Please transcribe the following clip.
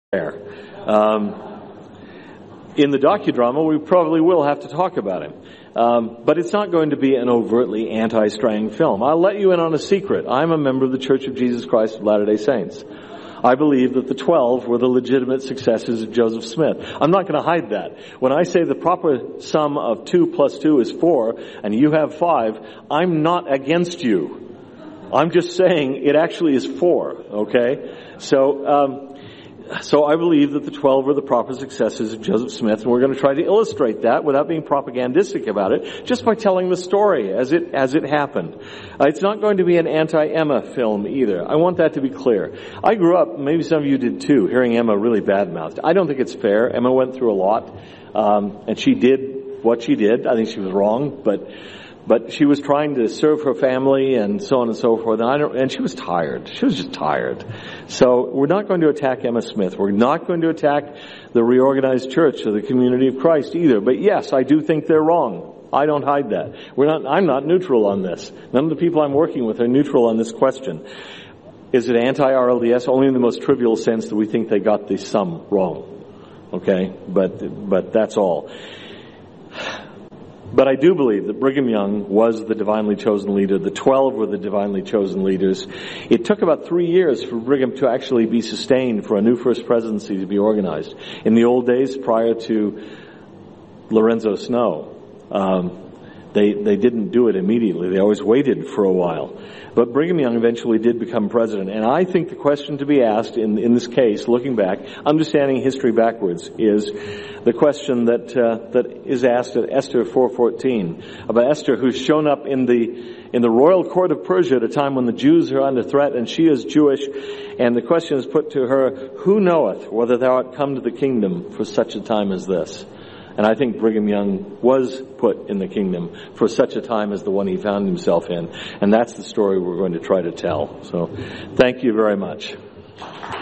there. In the docudrama, we probably will have to talk about him. But it's not going to be an overtly anti-straying film. I'll let you in on a secret. I'm a member of the Church of Jesus Christ of Latter-day Saints. I believe that the 12 were the legitimate successors of Joseph Smith. I'm not going to hide that. When I say the proper sum of 2 plus 2 is 4, and you have 5, I'm not against you. I'm just saying it actually is 4, okay? So I believe that the 12 are the proper successors of Joseph Smith, and we're going to try to illustrate that without being propagandistic about it, just by telling the story as it happened. It's not going to be an anti-Emma film either. I want that to be clear. I grew up, maybe some of you did too, hearing Emma really badmouthed. I don't think it's fair. Emma went through a lot, and she did what she did. I think she was wrong, but she was trying to serve her family and so on and so forth. And she was tired. She was just tired. So we're not going to attack Emma Smith. We're not going to attack the reorganized church or the community of Christ either. But yes, I do think they're wrong. I don't hide that. I'm not neutral on this. None of the people I'm working with are neutral on this question. Is it anti-RLDS? Only in the most trivial sense that we think they got the sum wrong. Okay? But that's all. But I do believe that Brigham Young was the divinely chosen leader. The 12 were the divinely chosen leaders. It took about 3 years for Brigham to actually be sustained, for a new first presidency to be organized. In the old days, prior to Lorenzo Snow, they didn't do it immediately. They always waited for a while. But Brigham Young eventually did become president. And I think the question to be asked in this case, looking back, understanding history backwards, is the question that is asked at Esther 4:14 about Esther, who's shown up in the royal court of Persia at a time when the Jews are under threat, and she is Jewish. And the question is put to her, "Who knoweth whether thou art come to the kingdom for such a time as this?" And I think Brigham Young was put in the kingdom for such a time as the one he found himself in. And that's the story we're going to try to tell. So thank you very much.